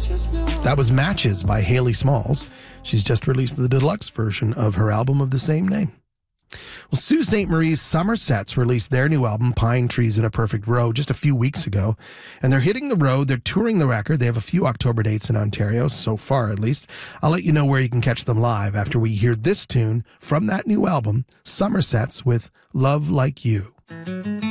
That was Matches by Haley Smalls. She's just released the deluxe version of her album of the same name. Well, Sault Ste. Marie's Somersets released their new album, Pine Trees in a Perfect Row, just a few weeks ago. And they're hitting the road. They're touring the record. They have a few October dates in Ontario, so far at least. I'll let you know where you can catch them live after we hear this tune from that new album, Somersets with Love Like You.